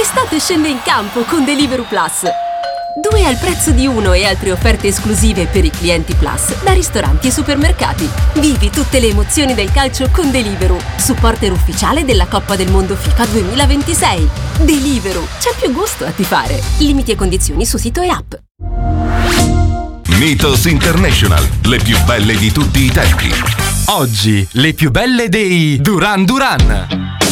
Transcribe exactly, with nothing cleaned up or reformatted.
L'estate scende in campo con Deliveroo Plus. Due al prezzo di uno e altre offerte esclusive per i clienti Plus da ristoranti e supermercati. Vivi tutte le emozioni del calcio con Deliveroo, supporter ufficiale della Coppa del Mondo FIFA duemilaventisei. Deliveroo, c'è più gusto a tifare. Limiti e condizioni su sito e app. Mythos International, le più belle di tutti i tempi. Oggi le più belle dei Duran Duran.